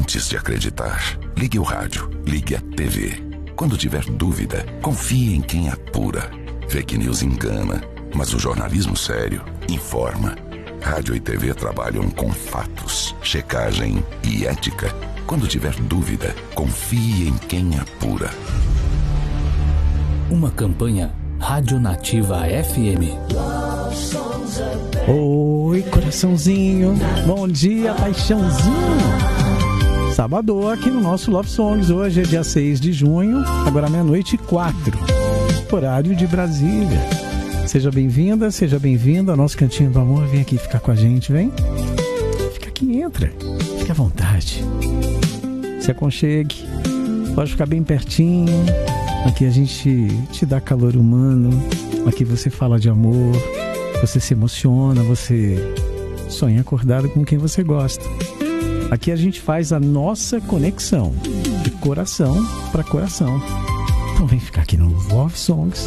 Antes de acreditar, ligue o rádio, ligue a TV. Quando tiver dúvida, confie em quem apura. Fake news engana, mas o jornalismo sério informa. Rádio e TV trabalham com fatos, checagem e ética. Quando tiver dúvida, confie em quem apura. Uma campanha Rádio Nativa FM. Oi, coraçãozinho. Bom dia, paixãozinho. Sábado aqui no nosso Love Songs. Hoje é dia 6 de junho, agora 00:04, horário de Brasília. Seja bem-vinda, seja bem-vindo ao nosso Cantinho do Amor. Vem aqui ficar com a gente, vem. Fica aqui, entra. Fica à vontade. Se aconchegue. Pode ficar bem pertinho. Aqui a gente te dá calor humano. Aqui você fala de amor. Você se emociona. Você sonha acordado com quem você gosta. Aqui a gente faz a nossa conexão de coração para coração. Então vem ficar aqui no Love Songs.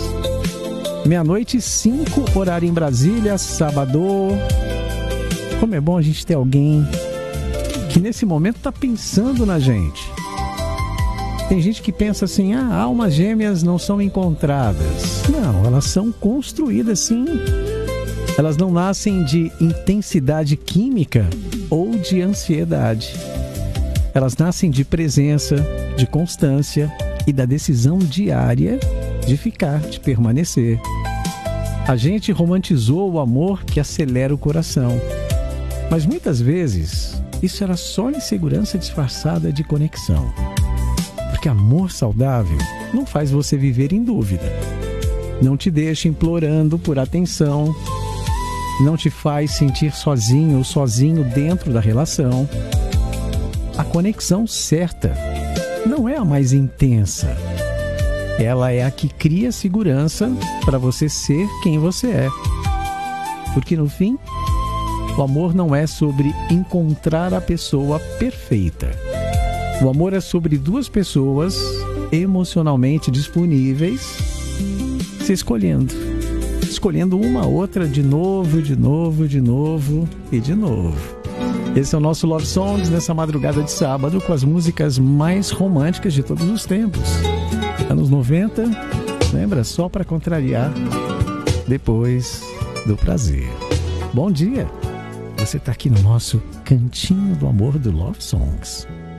00:05, horário em Brasília, sábado. Como é bom a gente ter alguém que nesse momento está pensando na gente. Tem gente que pensa assim, almas gêmeas não são encontradas. Não, elas são construídas sim. Elas não nascem de intensidade química ou de ansiedade. Elas nascem de presença, de constância e da decisão diária de ficar, de permanecer. A gente romantizou o amor que acelera o coração. Mas muitas vezes, isso era só insegurança disfarçada de conexão. Porque amor saudável não faz você viver em dúvida. Não te deixa implorando por atenção. Não te faz sentir sozinho ou sozinho dentro da relação. A conexão certa não é a mais intensa. Ela é a que cria segurança para você ser quem você é. Porque no fim, o amor não é sobre encontrar a pessoa perfeita. O amor é sobre duas pessoas emocionalmente disponíveis se escolhendo. Escolhendo uma outra de novo, de novo, de novo e de novo. Esse é o nosso Love Songs nessa madrugada de sábado com as músicas mais românticas de todos os tempos. Anos 90, lembra? Só para contrariar depois do prazer. Bom dia! Você está aqui no nosso Cantinho do Amor do Love Songs.